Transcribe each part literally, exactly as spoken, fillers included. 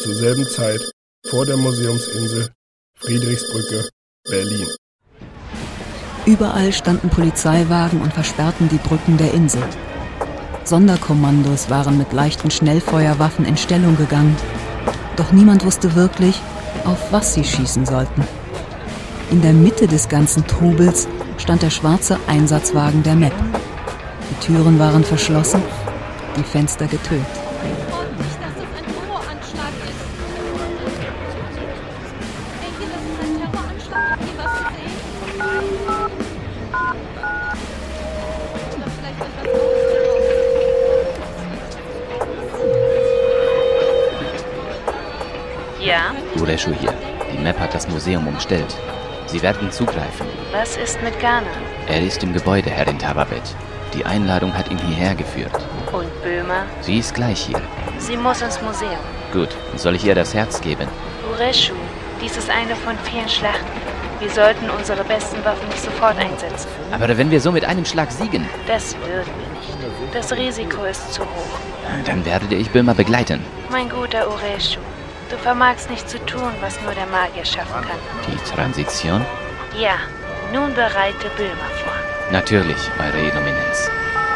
zur selben Zeit vor der Museumsinsel, Friedrichsbrücke, Berlin. Überall standen Polizeiwagen und versperrten die Brücken der Insel. Sonderkommandos waren mit leichten Schnellfeuerwaffen in Stellung gegangen. Doch niemand wusste wirklich, auf was sie schießen sollten. In der Mitte des ganzen Trubels stand der schwarze Einsatzwagen der M E P. Die Türen waren verschlossen, die Fenster getönt. Ja? Ureshu hier. Die M E P hat das Museum umstellt. Sie werden zugreifen. Was ist mit Garner? Er ist im Gebäude, Herrin Tababet. Die Einladung hat ihn hierher geführt. Und Böhmer? Sie ist gleich hier. Sie muss ins Museum. Gut, soll ich ihr das Herz geben? Ureshu, dies ist eine von vielen Schlachten. Wir sollten unsere besten Waffen nicht sofort einsetzen. Aber wenn wir so mit einem Schlag siegen? Das würden wir nicht. Das Risiko ist zu hoch. Dann werde ich Böhmer begleiten. Mein guter Ureshu, du vermagst nicht zu tun, was nur der Magier schaffen kann. Die Transition? Ja, nun bereite Böhmer vor. Natürlich, Eure Illuminenz.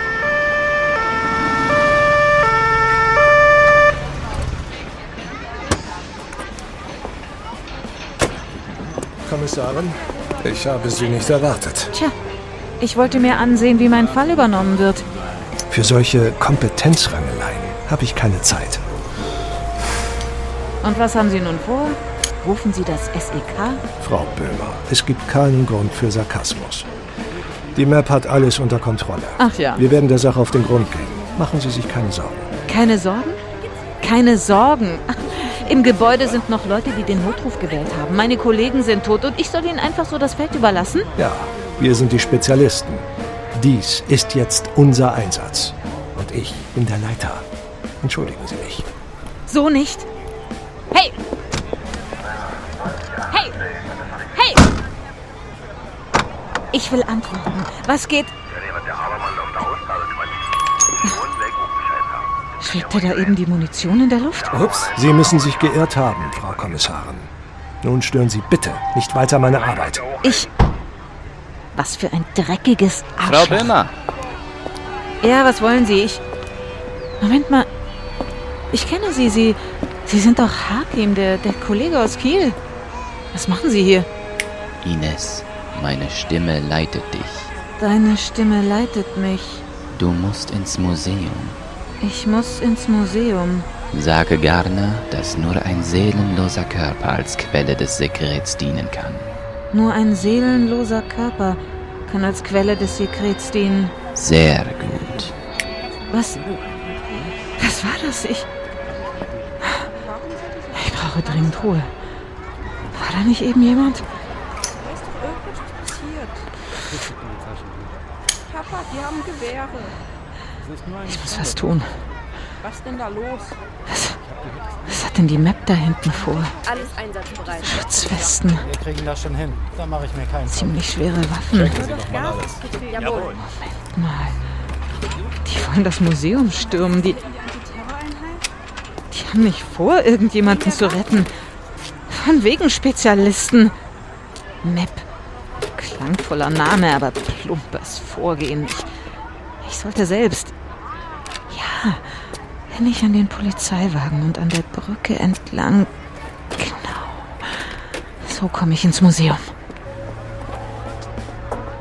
Kommissarin, ich habe Sie nicht erwartet. Tja, ich wollte mir ansehen, wie mein Fall übernommen wird. Für solche Kompetenzrangeleien habe ich keine Zeit. Und was haben Sie nun vor? Rufen Sie das S E K? Frau Böhmer, es gibt keinen Grund für Sarkasmus. Die M E P hat alles unter Kontrolle. Ach ja. Wir werden der Sache auf den Grund gehen. Machen Sie sich keine Sorgen. Keine Sorgen? Keine Sorgen? Im Gebäude sind noch Leute, die den Notruf gewählt haben. Meine Kollegen sind tot und ich soll ihnen einfach so das Feld überlassen? Ja, wir sind die Spezialisten. Dies ist jetzt unser Einsatz. Und ich bin der Leiter. Entschuldigen Sie mich. So nicht. Hey! Hey! Hey! Ich will antworten. Was geht? Schwebte da eben die Munition in der Luft? Ups, Sie müssen sich geirrt haben, Frau Kommissarin. Nun stören Sie bitte nicht weiter meine Arbeit. Ich... Was für ein dreckiges Arschloch. Frau Böhmer! Ja, was wollen Sie? Ich... Moment mal. Ich kenne Sie. Sie... Sie sind doch Hakim, der, der Kollege aus Kiel. Was machen Sie hier? Ines, meine Stimme leitet dich. Deine Stimme leitet mich. Du musst ins Museum. Ich muss ins Museum. Sage Garner, dass nur ein seelenloser Körper als Quelle des Sekrets dienen kann. Nur ein seelenloser Körper kann als Quelle des Sekrets dienen. Sehr gut. Was? Was war das? Ich... Ich brauche dringend Ruhe. War da nicht eben jemand? Papa, die haben Gewehre. Ich muss was tun. Was denn da los? Was, was hat denn die M E P da hinten vor? Alles einsatzbereit. Schutzwesten. Wir kriegen das schon hin. Da mache ich mir keinen Fall. Ziemlich schwere Waffen. Jawohl. Moment mal. Die wollen das Museum stürmen. Die, die haben nicht vor, irgendjemanden zu retten. Von wegen Spezialisten. M E P. Klangvoller Name, aber plumpes Vorgehen. Ich, ich sollte selbst... Ja, wenn ich an den Polizeiwagen und an der Brücke entlang... Genau. So komme ich ins Museum.